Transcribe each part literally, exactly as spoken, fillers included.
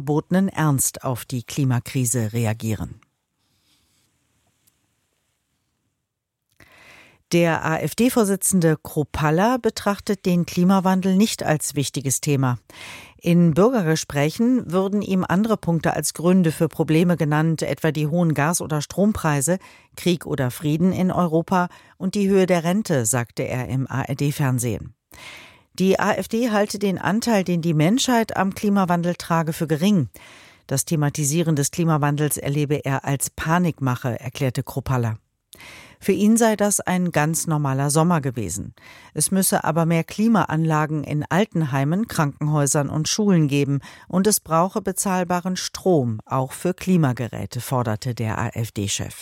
gebotenen Ernst auf die Klimakrise reagieren. Der AfD-Vorsitzende Kruppalla betrachtet den Klimawandel nicht als wichtiges Thema. In Bürgergesprächen würden ihm andere Punkte als Gründe für Probleme genannt, etwa die hohen Gas- oder Strompreise, Krieg oder Frieden in Europa und die Höhe der Rente, sagte er im A R D-Fernsehen. Die AfD halte den Anteil, den die Menschheit am Klimawandel trage, für gering. Das Thematisieren des Klimawandels erlebe er als Panikmache, erklärte Kruppalla. Für ihn sei das ein ganz normaler Sommer gewesen. Es müsse aber mehr Klimaanlagen in Altenheimen, Krankenhäusern und Schulen geben und es brauche bezahlbaren Strom, auch für Klimageräte, forderte der AfD-Chef.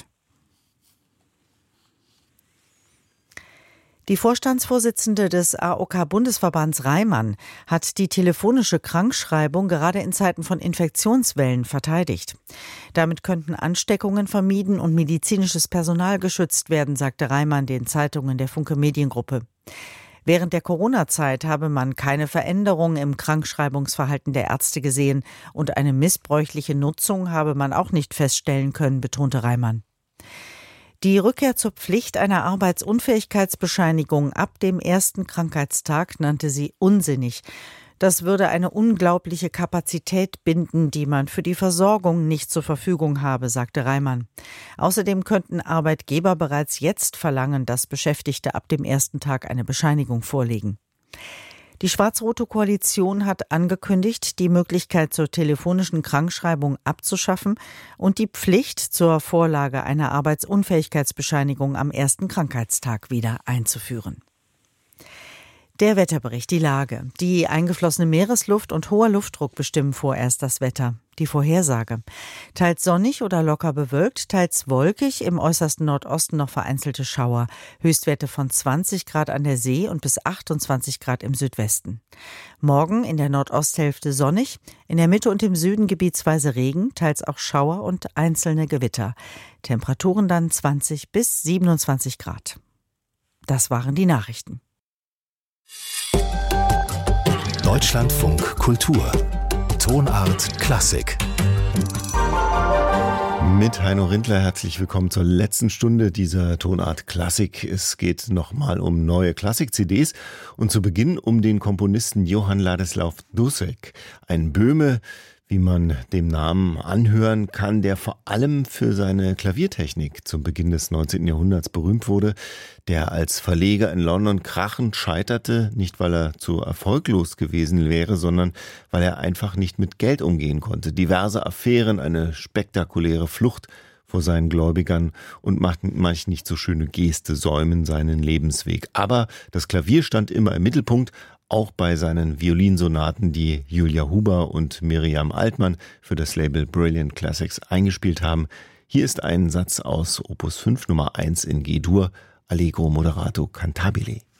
Die Vorstandsvorsitzende des A O K-Bundesverbands Reimann hat die telefonische Krankschreibung gerade in Zeiten von Infektionswellen verteidigt. Damit könnten Ansteckungen vermieden und medizinisches Personal geschützt werden, sagte Reimann den Zeitungen der Funke Mediengruppe. Während der Corona-Zeit habe man keine Veränderung im Krankschreibungsverhalten der Ärzte gesehen und eine missbräuchliche Nutzung habe man auch nicht feststellen können, betonte Reimann. Die Rückkehr zur Pflicht einer Arbeitsunfähigkeitsbescheinigung ab dem ersten Krankheitstag nannte sie unsinnig. Das würde eine unglaubliche Kapazität binden, die man für die Versorgung nicht zur Verfügung habe, sagte Reimann. Außerdem könnten Arbeitgeber bereits jetzt verlangen, dass Beschäftigte ab dem ersten Tag eine Bescheinigung vorlegen. Die schwarz-rote Koalition hat angekündigt, die Möglichkeit zur telefonischen Krankschreibung abzuschaffen und die Pflicht zur Vorlage einer Arbeitsunfähigkeitsbescheinigung am ersten Krankheitstag wieder einzuführen. Der Wetterbericht, die Lage. Die eingeflossene Meeresluft und hoher Luftdruck bestimmen vorerst das Wetter. Die Vorhersage. Teils sonnig oder locker bewölkt, teils wolkig, im äußersten Nordosten noch vereinzelte Schauer. Höchstwerte von zwanzig Grad an der See und bis achtundzwanzig Grad im Südwesten. Morgen in der Nordosthälfte sonnig, in der Mitte und im Süden gebietsweise Regen, teils auch Schauer und einzelne Gewitter. Temperaturen dann zwanzig bis siebenundzwanzig Grad. Das waren die Nachrichten. Deutschlandfunk Kultur. Tonart Klassik. Mit Heino Rindler herzlich willkommen zur letzten Stunde dieser Tonart Klassik. Es geht nochmal um neue Klassik-C Ds und zu Beginn um den Komponisten Johann Ladislav Dussek. Ein Böhme, wie man dem Namen anhören kann, der vor allem für seine Klaviertechnik zum Beginn des neunzehnten Jahrhunderts berühmt wurde, der als Verleger in London krachend scheiterte, nicht weil er zu erfolglos gewesen wäre, sondern weil er einfach nicht mit Geld umgehen konnte. Diverse Affären, eine spektakuläre Flucht vor seinen Gläubigern und manch nicht so schöne Geste säumen seinen Lebensweg. Aber das Klavier stand immer im Mittelpunkt, auch bei seinen Violinsonaten, die Julia Huber und Miriam Altmann für das Label Brilliant Classics eingespielt haben. Hier ist ein Satz aus Opus fünf Nummer eins in G-Dur, Allegro moderato cantabile.